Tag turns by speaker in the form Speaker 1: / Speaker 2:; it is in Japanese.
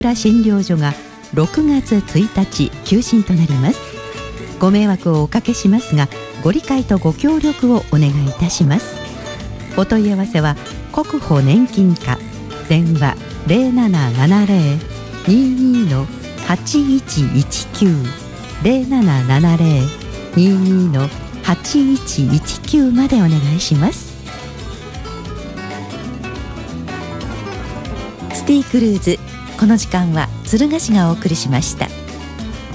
Speaker 1: 診療所が6月1日休診となります。ご迷惑をおかけしますが、ご理解とご協力をお願いいたします。お問い合わせは国保年金課、電話 0770-22-8119 0770-22-8119までお願いします。
Speaker 2: シティクルーズ、この時間は敦賀市がお送りしました。